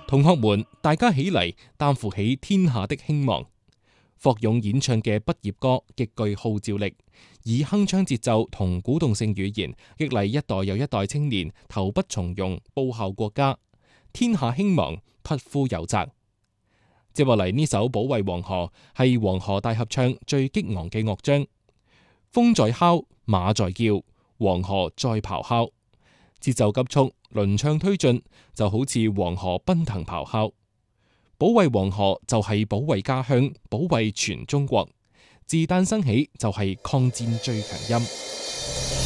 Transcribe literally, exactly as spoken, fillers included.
同學們，大家起嚟，擔負起天下的興亡。霍勇演唱嘅畢業歌極具號召力，以鏗鏘節奏同鼓動性語言激勵一代又一代青年投筆從戎，報效國家。天下興亡，匹夫有責。接落嚟呢首《保衛黃河》係黃河大合唱最激昂嘅樂章。風在哮，馬在叫，黃河在咆哮。節奏急速，輪唱推進，就好似黃河奔騰咆哮。保衛黃河就係保衛家鄉，保衛全中國。自誕生起就係抗戰最強音。